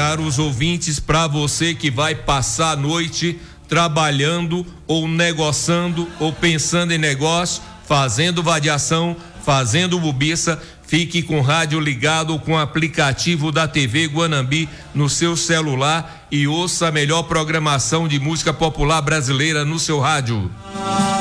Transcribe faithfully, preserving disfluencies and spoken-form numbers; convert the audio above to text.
caros ouvintes, para você que vai passar a noite trabalhando ou negociando ou pensando em negócio, fazendo vadiação, fazendo bobiça, fique com o rádio ligado ou com o aplicativo da T V Guanambi no seu celular e ouça a melhor programação de música popular brasileira no seu rádio.